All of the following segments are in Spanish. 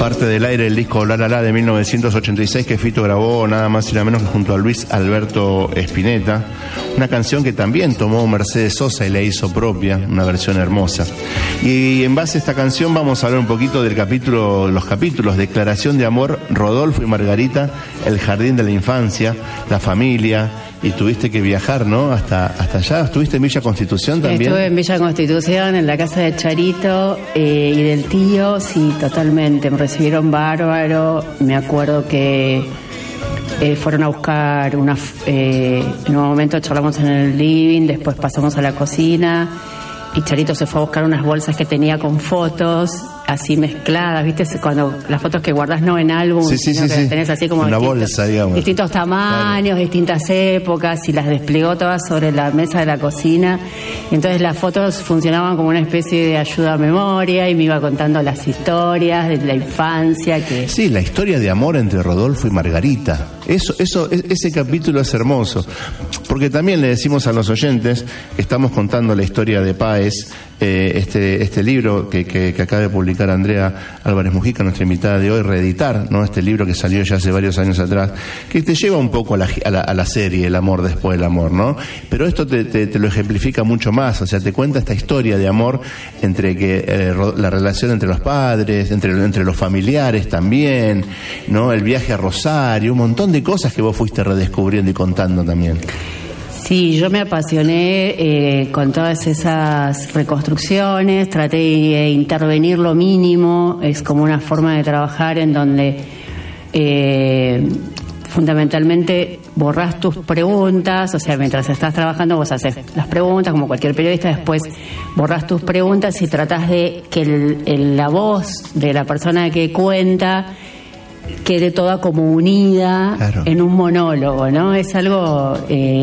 Parte del aire el disco La La La de 1986 que Fito grabó nada más y nada menos que junto a Luis Alberto Spinetta, una canción que también tomó Mercedes Sosa y la hizo propia, una versión hermosa. Y en base a esta canción vamos a hablar un poquito del capítulo, los capítulos Declaración de Amor, Rodolfo y Margarita, El Jardín de la Infancia, La Familia. Y tuviste que viajar, ¿no? Hasta allá. ¿Estuviste en Villa Constitución también? Estuve en Villa Constitución, en la casa de Charito y del tío, sí, totalmente. Me recibieron bárbaro. Me acuerdo que fueron a buscar en un momento charlamos en el living, después pasamos a la cocina y Charito se fue a buscar unas bolsas que tenía con fotos así mezcladas, ¿viste? Cuando las fotos que guardas no en álbum, sino que tenés así como una bolsa, digamos. Distintos tamaños, claro, distintas épocas, y las desplegó todas sobre la mesa de la cocina. Y entonces las fotos funcionaban como una especie de ayuda a memoria y me iba contando las historias de la infancia. Sí, la historia de amor entre Rodolfo y Margarita. Ese capítulo es hermoso, porque también le decimos a los oyentes que estamos contando la historia de Páez, este libro que acaba de publicar Andrea Álvarez Mujica, nuestra invitada de hoy, reeditar, ¿no? Este libro que salió ya hace varios años atrás, que te lleva un poco a la serie El amor después del amor, ¿no? Pero esto te lo ejemplifica mucho más, o sea, te cuenta esta historia de amor entre la relación entre los padres, entre los familiares también, ¿no? El viaje a Rosario, un montón de cosas que vos fuiste redescubriendo y contando también. Sí, yo me apasioné con todas esas reconstrucciones, traté de intervenir lo mínimo, es como una forma de trabajar en donde fundamentalmente borrás tus preguntas, o sea, mientras estás trabajando vos haces las preguntas como cualquier periodista, después borrás tus preguntas y tratás de que la voz de la persona que cuenta quede toda como unida, claro, en un monólogo, ¿no? Es algo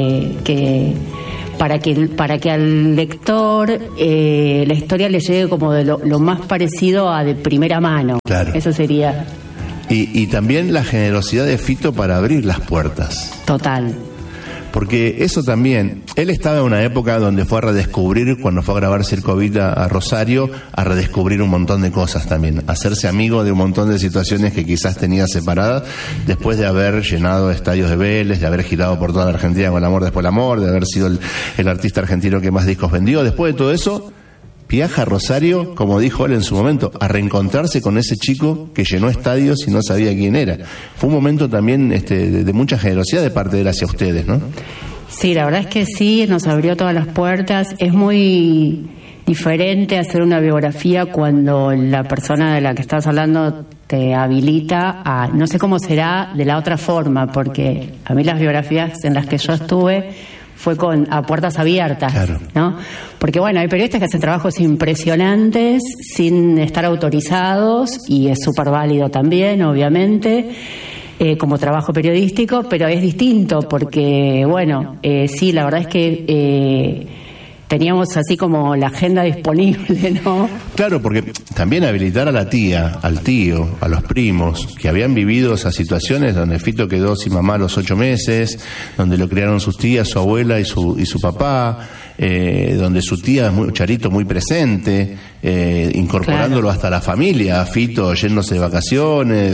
que para que al lector la historia le llegue como de lo más parecido a de primera mano. Claro. Eso sería. Y también la generosidad de Fito para abrir las puertas. Total. Porque eso también, él estaba en una época donde fue a redescubrir, cuando fue a grabar Circo Vita a Rosario, a redescubrir un montón de cosas también, hacerse amigo de un montón de situaciones que quizás tenía separadas, después de haber llenado estadios de Vélez, de haber girado por toda la Argentina con El amor después del amor, de haber sido el artista argentino que más discos vendió. Después de todo eso, viaja a Rosario, como dijo él en su momento, a reencontrarse con ese chico que llenó estadios y no sabía quién era. Fue un momento también de mucha generosidad de parte de él hacia ustedes, ¿no? Sí, la verdad es que sí, nos abrió todas las puertas. Es muy diferente hacer una biografía cuando la persona de la que estás hablando te habilita a... No sé cómo será de la otra forma, porque a mí las biografías en las que yo estuve fue a puertas abiertas, claro, ¿no? Porque bueno, hay periodistas que hacen trabajos impresionantes sin estar autorizados, y es súper válido también, obviamente, como trabajo periodístico, pero es distinto porque, bueno, sí, la verdad es que teníamos así como la agenda disponible, ¿no? Claro, porque también habilitar a la tía, al tío, a los primos, que habían vivido esas situaciones donde Fito quedó sin mamá a los 8 meses, donde lo criaron sus tías, su abuela y su papá, donde su tía, Charito, muy presente, incorporándolo, claro, hasta la familia, Fito yéndose de vacaciones,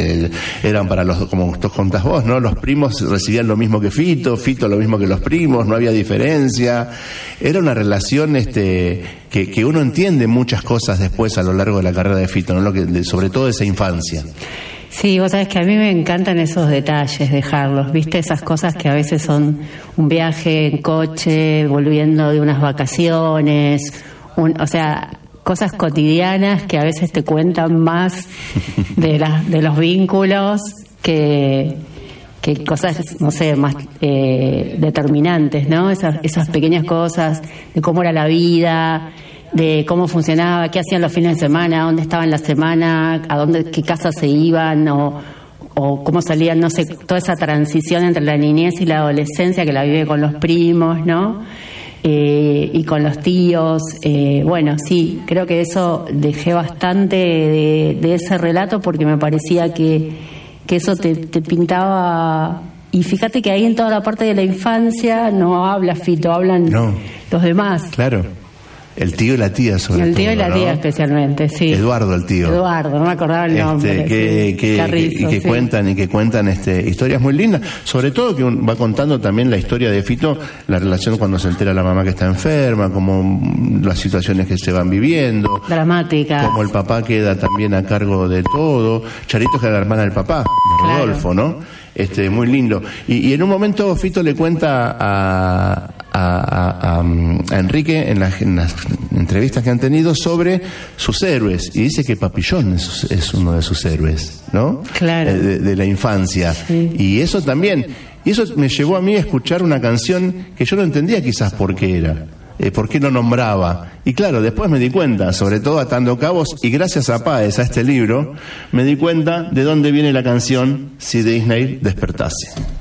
eran para los, como contás vos, ¿no? Los primos recibían lo mismo que Fito lo mismo que los primos, no había diferencia. Era una relación que uno entiende muchas cosas después a lo largo de la carrera de Fito, ¿no? Sobre todo esa infancia. Sí, vos sabés que a mí me encantan esos detalles, dejarlos, ¿viste? Esas cosas que a veces son un viaje en coche, volviendo de unas vacaciones, o sea, cosas cotidianas que a veces te cuentan más de los vínculos que cosas, no sé, más determinantes, ¿no? Esas pequeñas cosas de cómo era la vida, de cómo funcionaba, qué hacían los fines de semana, dónde estaban la semana, qué casas se iban, o cómo salían, no sé, toda esa transición entre la niñez y la adolescencia que la vive con los primos, ¿no? Y con los tíos. Bueno, sí, creo que eso dejé bastante de ese relato porque me parecía que eso te pintaba. Y fíjate que ahí en toda la parte de la infancia no habla Fito, hablan los demás. Claro. El tío y la tía, sobre todo. El tío y la tía, ¿no? especialmente, sí. Eduardo, el tío. Eduardo, no me acordaba el nombre. Que cuentan historias muy lindas. Sobre todo que va contando también la historia de Fito, la relación cuando se entera la mamá que está enferma, como las situaciones que se van viviendo. Dramáticas. Como el papá queda también a cargo de todo. Charito, que es la hermana del papá, de Rodolfo, ¿no? Muy lindo. Y en un momento Fito le cuenta a Enrique en las entrevistas que han tenido sobre sus héroes, y dice que Papillón es uno de sus héroes, ¿no? Claro. De la infancia. Sí. Y eso también, y eso me llevó a mí a escuchar una canción que yo no entendía quizás por qué era. ¿Por qué no nombraba? Y claro, después me di cuenta, sobre todo atando cabos, y gracias a Páez, a este libro, me di cuenta de dónde viene la canción Si Disney despertase.